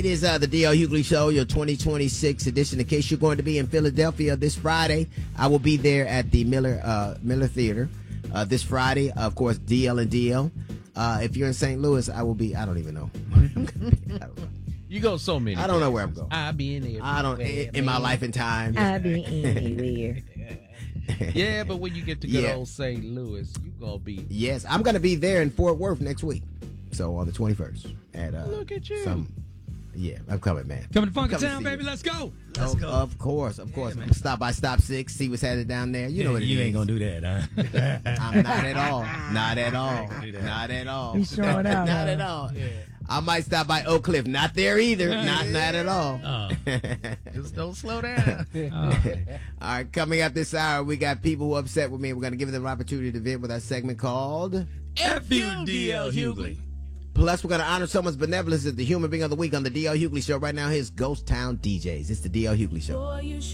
It is the D.L. Hughley Show, your 2026 edition. In case you're going to be in Philadelphia this Friday, I will be there at the Miller Theater this Friday. Of course, DL and DL. If you're in St. Louis, I will be. I don't even know. I don't know. You go so many. I don't know where I'm going. I be in there. I don't in my life and time. I be anywhere. Yeah, but when you get to good old St. Louis, you gonna be. Yes, I'm gonna be there in Fort Worth next week. So on the 21st at look at you. Yeah, I'm coming, man. Coming to Funky Town, baby. Let's go. Let's go. Of course. I'm stop by Stop 6, see what's headed down there. You know what it is. You ain't gonna do that, huh? I'm not at all. Not at all. Not at all. He's showing out. Not at all. Yeah. I might stop by Oak Cliff. Not there either. Not at all. Just don't slow down. All right, coming up this hour, we got people who are upset with me. We're going to give them an opportunity to vent with our segment called F you, D.L. Hughley. Plus, we're going to honor someone's benevolence as the human being of the week on the D.L. Hughley Show. Right now, here's Ghost Town DJs. It's the D.L. Hughley Show.